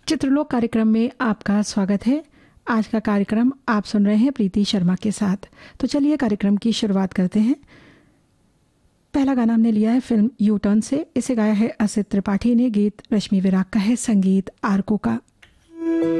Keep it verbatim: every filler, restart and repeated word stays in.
चित्रलोक कार्यक्रम में आपका स्वागत है। आज का कार्यक्रम आप सुन रहे हैं प्रीति शर्मा के साथ। तो चलिए कार्यक्रम की शुरुआत करते हैं। पहला गाना हमने लिया है फिल्म यू टर्न से। इसे गाया है असित त्रिपाठी ने। गीत रश्मि विराग का है, संगीत आरको का।